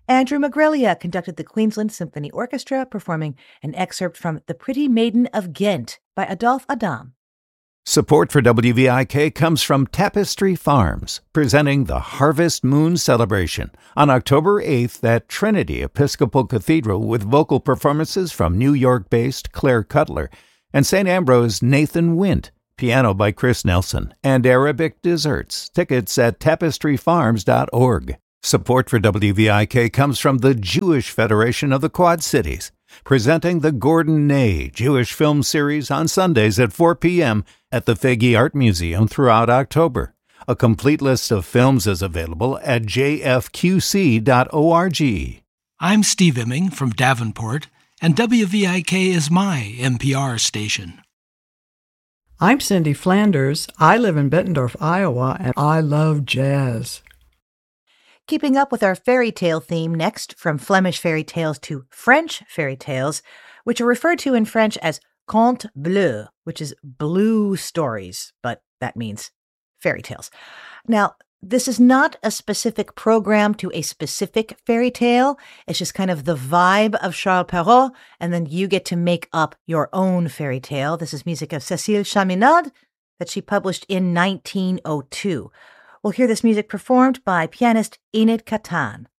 Andrew McGrillia conducted the Queensland Symphony Orchestra, performing an excerpt from The Pretty Maiden of Ghent by Adolphe Adam. Support for WVIK comes from Tapestry Farms, presenting the Harvest Moon Celebration on October 8th at Trinity Episcopal Cathedral with vocal performances from New York-based Claire Cutler and St. Ambrose Nathan Wint, piano by Chris Nelson, and Arabic desserts. Tickets at tapestryfarms.org. Support for WVIK comes from the Jewish Federation of the Quad Cities, presenting the Gordon Ney Jewish Film Series on Sundays at 4 p.m. at the Faggy Art Museum throughout October. A complete list of films is available at jfqc.org. I'm Steve Imming from Davenport, and WVIK is my NPR station. I'm Cindy Flanders. I live in Bettendorf, Iowa, and I love jazz. Keeping up with our fairy tale theme next, from Flemish fairy tales to French fairy tales, which are referred to in French as contes bleus, which is blue stories, but that means fairy tales. Now, this is not a specific program to a specific fairy tale. It's just kind of the vibe of Charles Perrault, and then you get to make up your own fairy tale. This is music of Cécile Chaminade that she published in 1902. We'll hear this music performed by pianist Enid Catan.